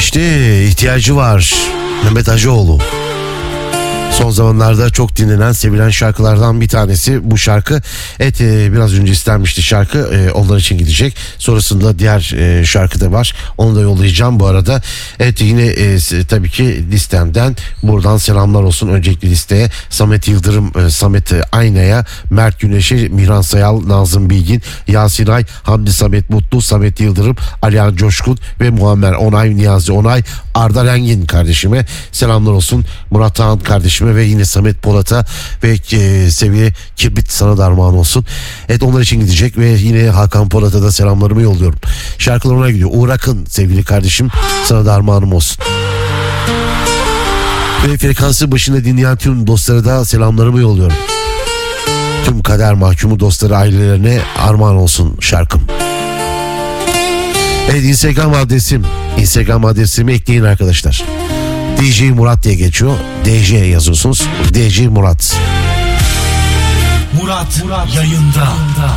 İşte ihtiyacı var. Mehmet Hacıoğlu. Son zamanlarda çok dinlenen, sevilen şarkılardan bir tanesi bu şarkı. Evet, biraz önce istenmişti şarkı. Onlar için gidecek. Sonrasında diğer şarkı da var. Onu da yollayacağım bu arada. Evet, yine tabii ki listemden buradan selamlar olsun. Öncelikle listeye Samet Yıldırım, Samet Aynaya, Mert Güneş'e, Mihran Sayal, Nazım Bilgin, Yasin Ay, Hamdi Samet Mutlu, Samet Yıldırım, Alihan Coşkun ve Muammer Onay, Niyazi Onay, Arda Rengin kardeşime selamlar olsun. Murat Ağan kardeşime ve yine Samet Polat'a ve sevgili Kibrit sana da armağan olsun. Evet, onlar için gidecek ve yine Hakan Polat'a da selamlarımı yolluyorum. Şarkılar ona gidiyor. Uğur Akın sevgili kardeşim, sana da armağanım olsun. Ve frekansı başında dinleyen tüm dostlara da selamlarımı yolluyorum. Tüm kader mahkumu dostları, ailelerine armağan olsun şarkım. Evet, Instagram adresimi ekleyin arkadaşlar. DJ Murat diye geçiyor. DJ yazıyorsunuz. DJ Murat. Murat yayında.